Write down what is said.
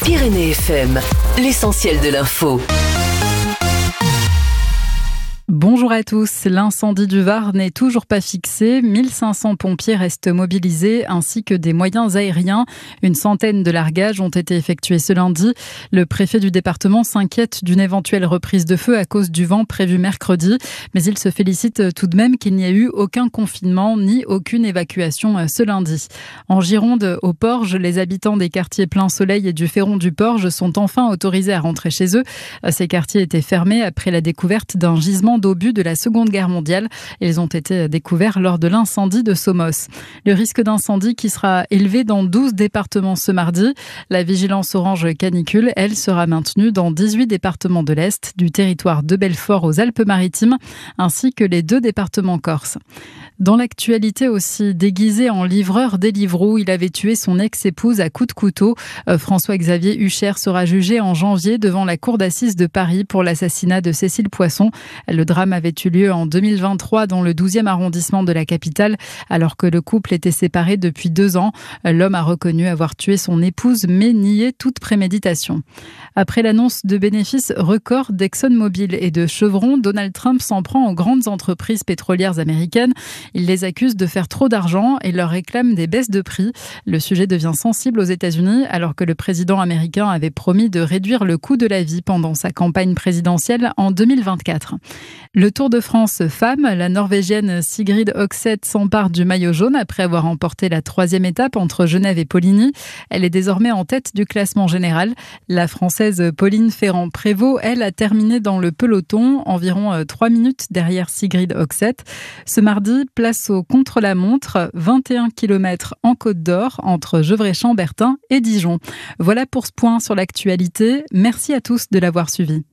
Pyrénées FM, l'essentiel de l'info. Bonjour à tous. L'incendie du Var n'est toujours pas fixé. 1500 pompiers restent mobilisés ainsi que des moyens aériens. Une centaine de largages ont été effectués ce lundi. Le préfet du département s'inquiète d'une éventuelle reprise de feu à cause du vent prévu mercredi. Mais il se félicite tout de même qu'il n'y ait eu aucun confinement ni aucune évacuation ce lundi. En Gironde, au Porge, les habitants des quartiers Plein Soleil et du Ferron du Porge sont enfin autorisés à rentrer chez eux. Ces quartiers étaient fermés après la découverte d'un gisement d'obus de la Seconde Guerre mondiale. Ils ont été découverts lors de l'incendie de Somos. Le risque d'incendie qui sera élevé dans 12 départements ce mardi. La vigilance orange canicule, elle, sera maintenue dans 18 départements de l'Est, du territoire de Belfort aux Alpes-Maritimes, ainsi que les 2 départements corses. Dans l'actualité aussi, déguisé en livreur Deliveroo, il avait tué son ex-épouse à coups de couteau. François-Xavier Huchère sera jugé en janvier devant la cour d'assises de Paris pour l'assassinat de Cécile Poisson. Le drame avait eu lieu en 2023 dans le 12e arrondissement de la capitale, alors que le couple était séparé depuis 2 ans. L'homme a reconnu avoir tué son épouse, mais nié toute préméditation. Après l'annonce de bénéfices records d'ExxonMobil et de Chevron, Donald Trump s'en prend aux grandes entreprises pétrolières américaines. Il les accuse de faire trop d'argent et leur réclame des baisses de prix. Le sujet devient sensible aux États-Unis alors que le président américain avait promis de réduire le coût de la vie pendant sa campagne présidentielle en 2024. Le Tour de France femmes, la Norvégienne Sigrid Høgseth s'empare du maillot jaune après avoir remporté la 3e étape entre Genève et Poligny. Elle est désormais en tête du classement général. La Française Pauline Ferrand-Prévot, elle, a terminé dans le peloton, environ 3 minutes derrière Sigrid Høgseth. Ce mardi, place au contre-la-montre, 21 km en Côte d'Or, entre Gevrey-Chambertin et Dijon. Voilà pour ce point sur l'actualité. Merci à tous de l'avoir suivi.